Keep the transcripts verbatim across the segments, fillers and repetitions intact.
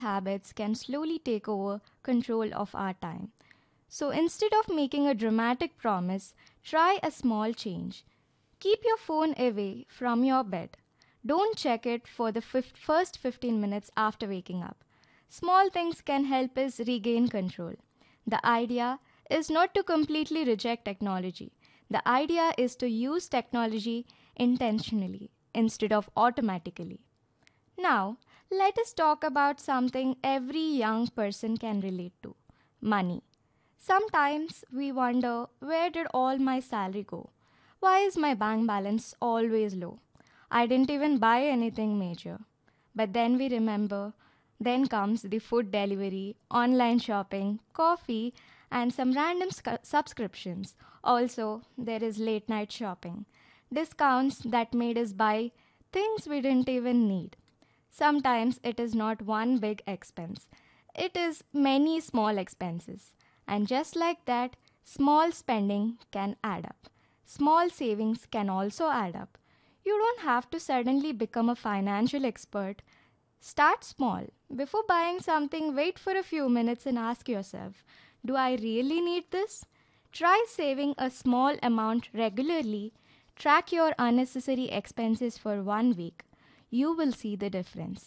habits can slowly take over control of our time. So instead of making a dramatic promise, try a small change. Keep your phone away from your bed. Don't check it for the fif- first fifteen minutes after waking up. Small things can help us regain control. The idea is not to completely reject technology. The idea is to use technology intentionally instead of automatically. Now, let us talk about something every young person can relate to: money. Sometimes we wonder, where did all my salary go? Why is my bank balance always low? I didn't even buy anything major. But then we remember, then comes the food delivery, online shopping, coffee, and some random sc- subscriptions. Also, there is late night shopping, discounts that made us buy things we didn't even need. Sometimes it is not one big expense, it is many small expenses. And just like that, small spending can add up. Small savings can also add up. You don't have to suddenly become a financial expert. Start small. Before buying something, wait for a few minutes and ask yourself, do I really need this? Try saving a small amount regularly. Track your unnecessary expenses for one week. You will see the difference.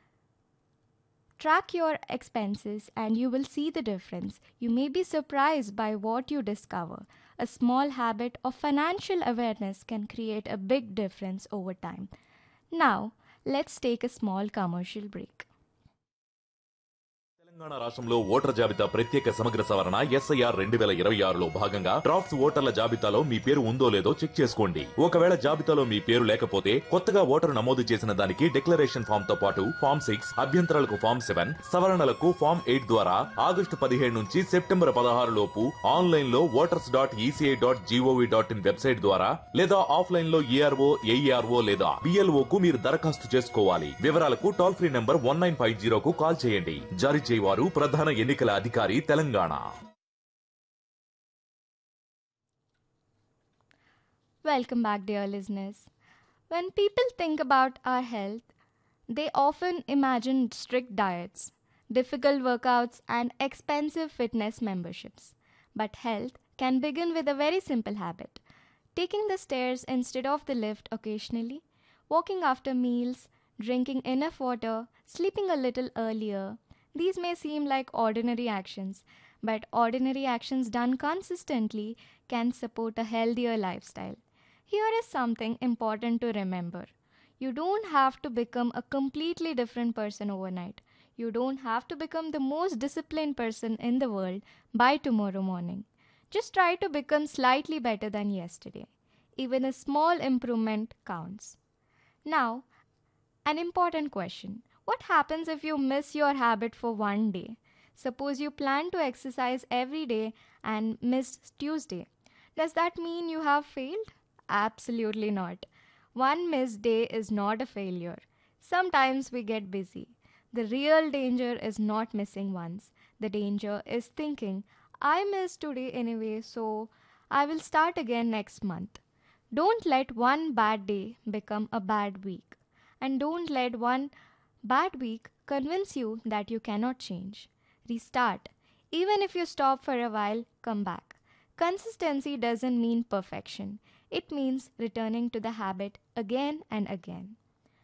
Track your expenses and you will see the difference. You may be surprised by what you discover. A small habit of financial awareness can create a big difference over time. Now, let's take a small commercial break. Telangana రాష్ట్రంలో voter జాబితా ప్రత్యేక సమగ్ర సవరణ SIR రెండు వేల ఇరవై ఆరులో భాగంగా డ్రాఫ్ట్స్ ఓటర్ల జాబితాలో మీ పేరు ఉందో లేదో చెక్ చేసుకోండి. ఒకవేళ జాబితాలో మీ పేరు లేకపోతే కొత్తగా ఓటరు నమోదు చేసిన దానికి డిక్లరేషన్ ఫామ్ తో పాటు ఫామ్ సిక్స్, అభ్యంతరాలకు ఫామ్ సెవెన్, సవరణలకు ఫామ్ ఎయిట్ ద్వారా ఆగస్టు పదిహేడు నుంచి సెప్టెంబర్ పదహారు లోపు ఆన్లైన్ లో voters dot ECI dot GOV dot in website ద్వారా లేదా ఆఫ్లైన్ లో ఏఆర్ఓ, ఏఈఆర్ఓ లేదా బిఎల్ఓ కు మీరు దరఖాస్తు చేసుకోవాలి. వివరాలకు toll free number one nine five జీరోకు call చేయండి. జారీ చేయవారు ప్రధాన ఎన్నికల అధికారి Telangana. Welcome back, dear listeners. When people think about our health, they often imagine strict diets, difficult workouts, and expensive fitness memberships. But health can begin with a very simple habit: taking the stairs instead of the lift occasionally, walking after meals, drinking enough water, sleeping a little earlier. These may seem like ordinary actions, but ordinary actions done consistently can support a healthier lifestyle. Here is something important to remember: you don't have to become a completely different person overnight. You don't have to become the most disciplined person in the world by tomorrow morning. Just try to become slightly better than yesterday. Even a small improvement counts. Now, an important question: what happens if you miss your habit for one day? Suppose you plan to exercise every day and missed Tuesday. Does that mean you have failed? Absolutely not. One missed day is not a failure. Sometimes we get busy. The real danger is not missing once. The danger is thinking, I missed today anyway, so I will start again next month. Don't let one bad day become a bad week. And don't let one bad week convince you that you cannot change. Restart. Even if you stop for a while, come back. Consistency doesn't mean perfection. It means returning to the habit again and again.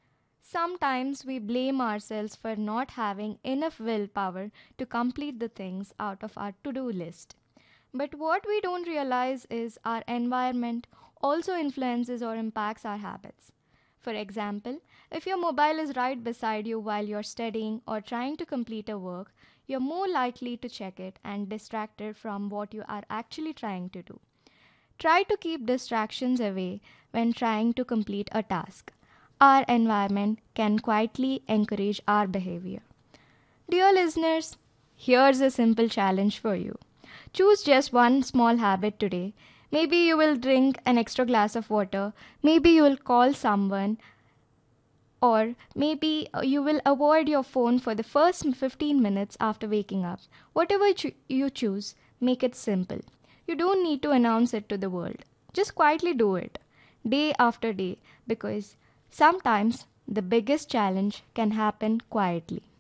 Sometimes we blame ourselves for not having enough willpower to complete the things out of our to-do list. But what we don't realize is our environment also influences or impacts our habits. For example, if your mobile is right beside you while you're studying or trying to complete a work, you're more likely to check it and distracted from what you are actually trying to do. Try to keep distractions away when trying to complete a task. Our environment can quietly encourage our behavior. Dear listeners, here's a simple challenge for you. Choose just one small habit today. Maybe you will drink an extra glass of water. Maybe you will call someone. Or maybe uh, you will avoid your phone for the first fifteen minutes after waking up. Whatever cho- you choose, make it simple. You don't need to announce it to the world. Just quietly do it, day after day, because sometimes the biggest challenge can happen quietly.